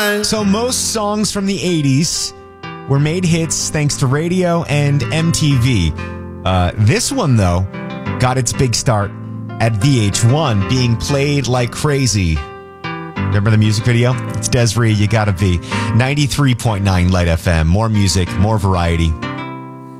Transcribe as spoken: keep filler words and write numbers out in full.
So most songs from the eighties were made hits thanks to radio and M T V. Uh, this one, though, got its big start at V H one, being played like crazy. Remember the music video? It's Desiree, You Gotta Be. ninety-three point nine Light F M. More music, more variety.